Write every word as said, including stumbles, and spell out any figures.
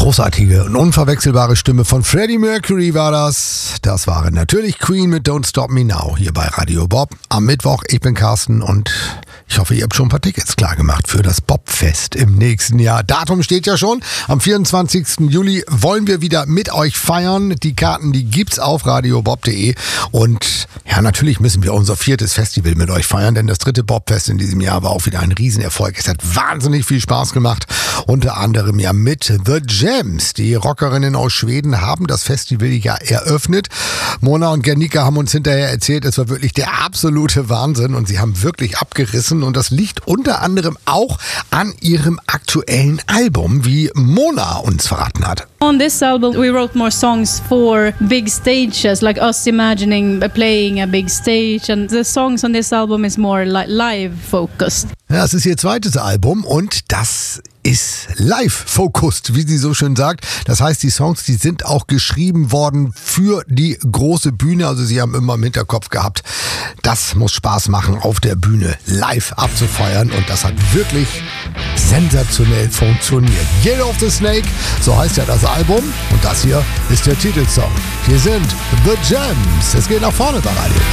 großartige und unverwechselbare Stimme von Freddie Mercury war das. Das waren natürlich Queen mit Don't Stop Me Now hier bei Radio Bob am Mittwoch. Ich bin Carsten und ich hoffe, ihr habt schon ein paar Tickets klargemacht für das Bobfest im nächsten Jahr. Datum steht ja schon. Am vierundzwanzigsten Juli wollen wir wieder mit euch feiern. Die Karten, die gibt's auf radiobob punkt de. Und ja, natürlich müssen wir unser viertes Festival mit euch feiern, denn das dritte Bobfest in diesem Jahr war auch wieder ein Riesenerfolg. Es hat wahnsinnig viel Spaß gemacht. Unter anderem ja mit The Gems. Die Rockerinnen aus Schweden haben das Festival ja eröffnet. Mona und Gernika haben uns hinterher erzählt, es war wirklich der absolute Wahnsinn und sie haben wirklich abgerissen. Und das liegt unter anderem auch an ihrem aktuellen Album, wie Mona uns verraten hat. On this album we wrote more songs for big stages, like us imagining playing a big stage, and the songs on this album is more like live focused. Ja, es ist ihr zweites Album und das ist live-focused, wie sie so schön sagt. Das heißt, die Songs, die sind auch geschrieben worden für die große Bühne. Also sie haben immer im Hinterkopf gehabt, das muss Spaß machen, auf der Bühne live abzufeiern. Und das hat wirklich sensationell funktioniert. Year of the Snake, so heißt ja das Album. Und das hier ist der Titelsong. Hier sind The Gems. Es geht nach vorne bei Radio.